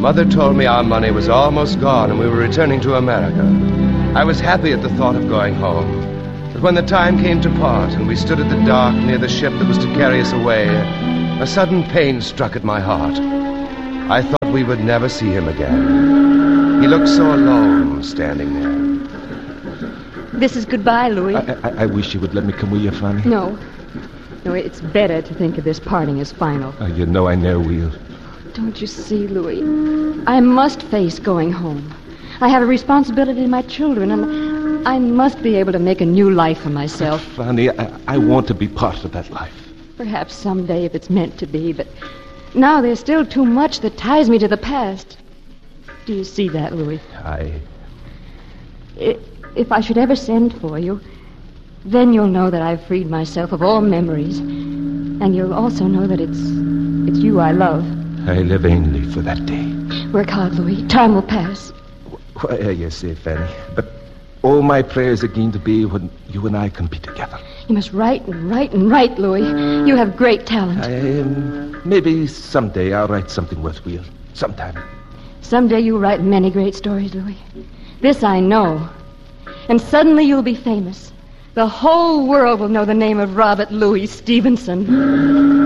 Mother told me our money was almost gone and we were returning to America. I was happy at the thought of going home. But when the time came to part and we stood at the dock near the ship that was to carry us away, a sudden pain struck at my heart. I thought we would never see him again. He looked so alone standing there. This is goodbye, Louis. I wish you would let me come with you, Fanny. No, it's better to think of this parting as final. You know I never will. Don't you see, Louis? I must face going home. I have a responsibility to my children, and I must be able to make a new life for myself. Fanny, I want to be part of that life. Perhaps someday if it's meant to be, but now there's still too much that ties me to the past. Do you see that, Louis? If I should ever send for you, then you'll know that I've freed myself of all memories. And you'll also know that it's you I love. I live vainly for that day. Work hard, Louis. Time will pass. Well, you say, Fanny. But all my prayers are going to be when you and I can be together. You must write and write and write, Louis. You have great talent. Maybe someday I'll write something worthwhile. Sometime. Someday you'll write many great stories, Louis. This I know. And suddenly you'll be famous. The whole world will know the name of Robert Louis Stevenson.